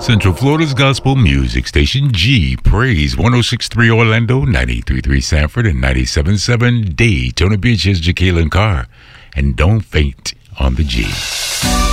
Central Florida's gospel music station, G Praise, 106.3 Orlando, 93.3 Sanford, and 97.7 Daytona Beach. Here's Jacqueline Carr. And don't faint on the G.